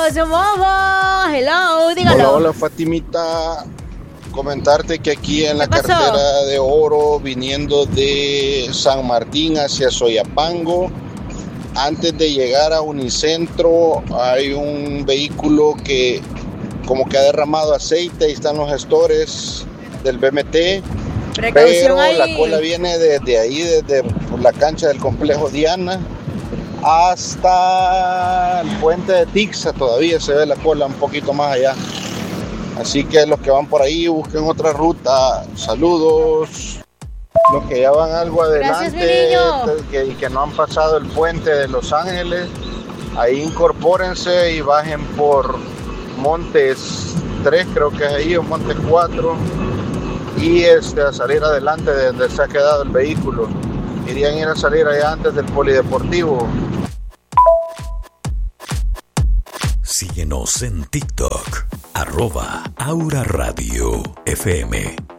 Momo. Hello, dígalo. Hola, hola, Fatimita. Comentarte que aquí en la carretera de Oro, viniendo de San Martín hacia Soyapango, antes de llegar a Unicentro, hay un vehículo que como que ha derramado aceite. Ahí están los gestores del BMT. Pero ahí. la cola viene desde ahí, desde por la cancha del complejo Diana hasta el puente de Tixa. Todavía se ve la cola un poquito más allá. Así que los que van por ahí busquen otra ruta. Saludos. Los que ya van algo adelante y que no han pasado el puente de Los Ángeles, ahí incorpórense y bajen por Montes 3, creo que es ahí, o Montes 4, y a salir adelante de donde se ha quedado el vehículo. Querían ir a salir allá antes del polideportivo. Síguenos en TikTok, @Aura Radio FM.